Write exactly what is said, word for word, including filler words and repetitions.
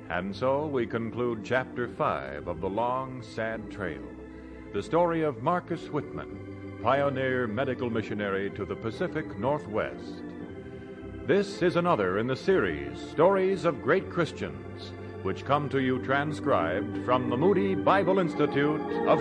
And so we conclude Chapter five of The Long, Sad Trail, the story of Marcus Whitman, pioneer medical missionary to the Pacific Northwest. This is another in the series, Stories of Great Christians, which come to you transcribed from the Moody Bible Institute of